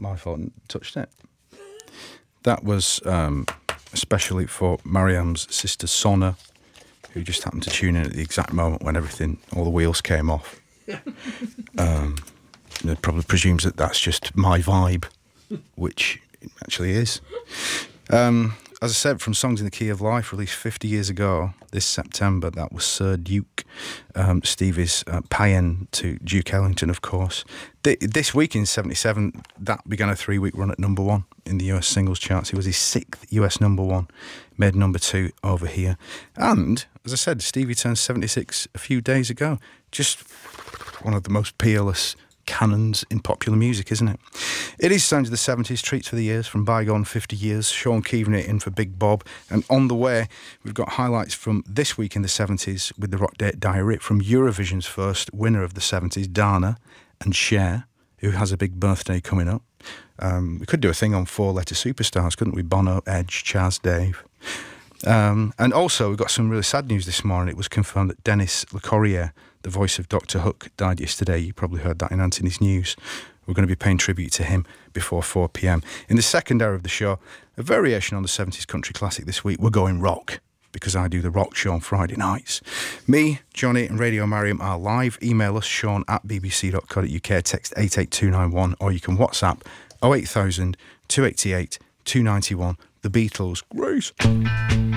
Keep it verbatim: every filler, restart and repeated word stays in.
my fault. Touched it. That was um, especially for Mariam's sister Sonna, who just happened to tune in at the exact moment when everything, all the wheels came off. Um, it probably presumes that that's just my vibe, which it actually is. Um, as I said, from Songs in the Key of Life, released fifty years ago, this September, that was Sir Duke, um, Stevie's uh, paean to Duke Ellington, of course. Th- this week in seventy-seven, that began a three-week run at number one in the U S singles charts. It was his sixth U S number one, made number two over here. And, as I said, Stevie turned seventy-six a few days ago. Just one of the most peerless canons in popular music, isn't it? It is Sounds of the seventies, treats for the years from bygone fifty years. Sean Keaveney in for Big Bob. And on the way, we've got highlights from this week in the seventies with the Rock Date Diary from Eurovision's first winner of the seventies, Dana, and Cher, who has a big birthday coming up. Um, we could do a thing on four-letter superstars, couldn't we? Bono, Edge, Chaz, Dave. Um, and also, we've got some really sad news this morning. It was confirmed that Dennis LeCorrier, the voice of Doctor Hook, died yesterday. You probably heard that in Anthony's news. We're going to be paying tribute to him before four p.m. In the second hour of the show, a variation on the seventies country classic this week. We're going rock, because I do the rock show on Friday nights. Me, Johnny and Radio Mariam are live. Email us, sean at b b c dot co dot u k, text eight eight two nine one, or you can WhatsApp oh eight thousand, two eight eight, two nine one. The Beatles. Grace.